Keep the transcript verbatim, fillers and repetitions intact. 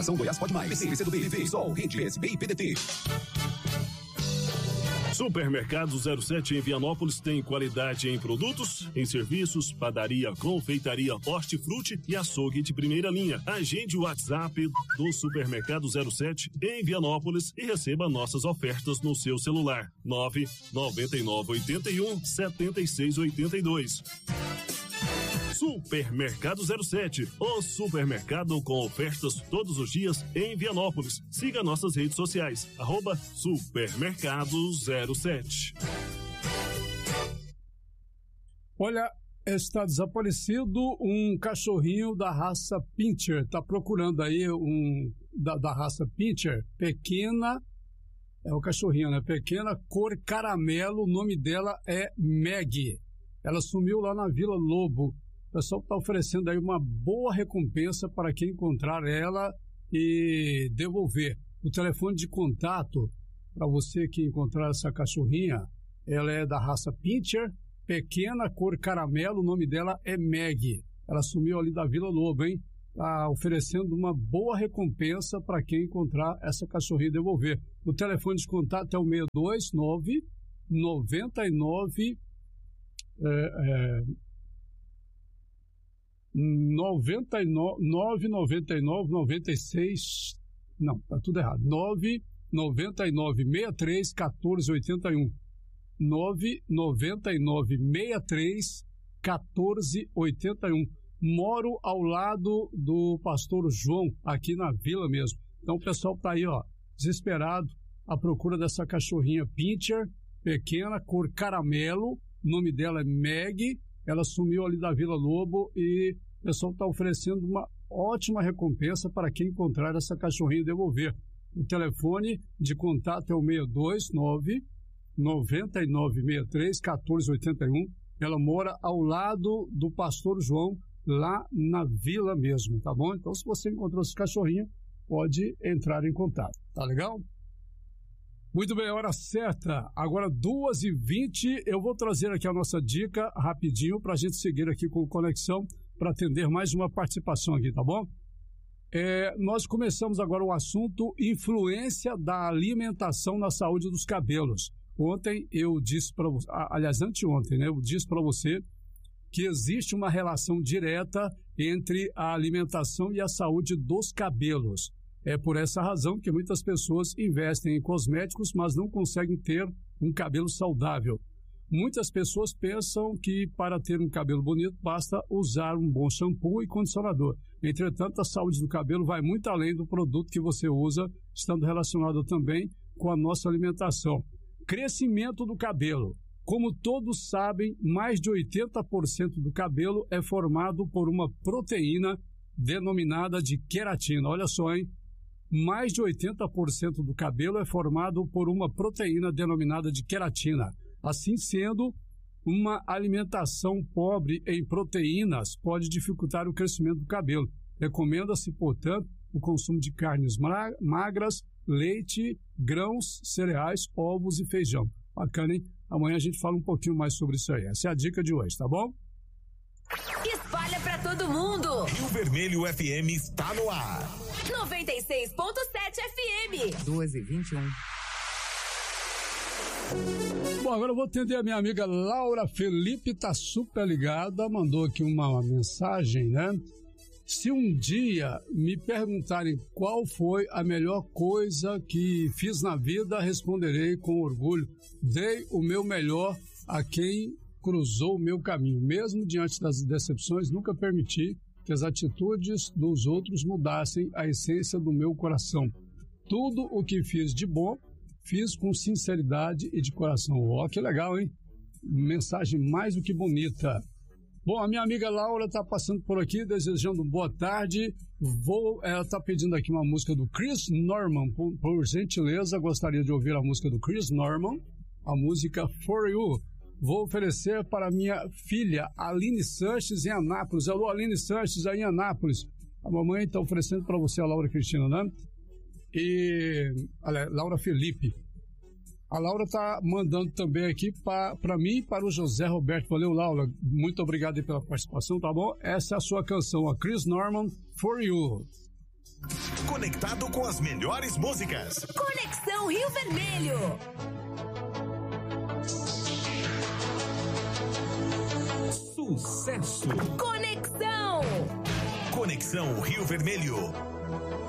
Associação Goiás Pode Mais. P C, P C do B, P V, Sol, Rede, S B e P D T. Supermercado zero sete em Vianópolis tem qualidade em produtos, em serviços, padaria, confeitaria, hortifruti e açougue de primeira linha. Agende o WhatsApp do Supermercado zero sete em Vianópolis e receba nossas ofertas no seu celular. nove nove nove oito um sete seis oito dois. Supermercado zero sete, o supermercado com ofertas todos os dias em Vianópolis. Siga nossas redes sociais, arroba Supermercado zero sete. Olha, está desaparecido um cachorrinho da raça Pinscher. Está procurando aí um da, da raça Pinscher, pequena, é o cachorrinho, né? Pequena, cor caramelo, o nome dela é Maggie. Ela sumiu lá na Vila Lobo. O pessoal está oferecendo aí uma boa recompensa para quem encontrar ela e devolver. O telefone de contato para você que encontrar essa cachorrinha, ela é da raça Pinscher, pequena, cor caramelo, o nome dela é Maggie. Ela sumiu ali da Vila Lobo, hein? Está oferecendo uma boa recompensa para quem encontrar essa cachorrinha e devolver. O telefone de contato é o seis dois nove nove nove é, é, noventa e nove, noventa e nove, noventa e seis, não, tá tudo errado, nove nove nove seis três um quatro oito um, nove nove nove seis três um quatro oito um. Moro ao lado do pastor João, aqui na vila mesmo. Então o pessoal tá aí, ó, desesperado, à procura dessa cachorrinha Pinscher, pequena, cor caramelo, o nome dela é Maggie. Ela sumiu ali da Vila Lobo e o pessoal está oferecendo uma ótima recompensa para quem encontrar essa cachorrinha e devolver. O telefone de contato é o seis dois nove nove nove seis três um quatro oito um. Ela mora ao lado do pastor João, lá na vila mesmo, tá bom? Então, se você encontrou esse cachorrinho, pode entrar em contato, tá legal? Muito bem, hora certa, agora duas e vinte, eu vou trazer aqui a nossa dica rapidinho para a gente seguir aqui com Conexão para atender mais uma participação aqui, tá bom? É, nós começamos agora o assunto influência da alimentação na saúde dos cabelos. Ontem eu disse para você, aliás, anteontem, né, eu disse para você que existe uma relação direta entre a alimentação e a saúde dos cabelos. É por essa razão que muitas pessoas investem em cosméticos, mas não conseguem ter um cabelo saudável. Muitas pessoas pensam que para ter um cabelo bonito basta usar um bom shampoo e condicionador. Entretanto, a saúde do cabelo vai muito além do produto que você usa, estando relacionado também com a nossa alimentação. Crescimento do cabelo. Como todos sabem, mais de oitenta por cento do cabelo é formado por uma proteína denominada de queratina. Olha só, hein? Mais de oitenta por cento do cabelo é formado por uma proteína denominada de queratina. Assim sendo, uma alimentação pobre em proteínas pode dificultar o crescimento do cabelo. Recomenda-se, portanto, o consumo de carnes magras, leite, grãos, cereais, ovos e feijão. Bacana, hein? Amanhã a gente fala um pouquinho mais sobre isso aí. Essa é a dica de hoje, tá bom? Espalha pra todo mundo! Rio Vermelho F M está no ar. noventa e seis ponto sete F M. duas e vinte e um. Bom, agora eu vou atender a minha amiga Laura Felipe, tá super ligada, mandou aqui uma mensagem, né? Se um dia me perguntarem qual foi a melhor coisa que fiz na vida, responderei com orgulho: dei o meu melhor a quem cruzou o meu caminho. Mesmo diante das decepções, nunca permiti que as atitudes dos outros mudassem a essência do meu coração. Tudo o que fiz de bom, fiz com sinceridade e de coração. Ó, que legal, hein? Mensagem mais do que bonita. Bom, a minha amiga Laura está passando por aqui, desejando boa tarde. Vou, ela está pedindo aqui uma música do Chris Norman. Por, por gentileza, gostaria de ouvir a música do Chris Norman, a música For You. Vou oferecer para minha filha, Aline Sanches, em Anápolis. Alô, Aline Sanches, aí em Anápolis. A mamãe está oferecendo para você, a Laura Cristina, né? E olha, Laura Felipe. A Laura está mandando também aqui para mim e para o José Roberto. Valeu, Laura. Muito obrigado aí pela participação, tá bom? Essa é a sua canção, a Chris Norman, For You. conectado com as melhores músicas. Conexão Rio Vermelho. Sucesso. Conexão. Conexão Rio Vermelho.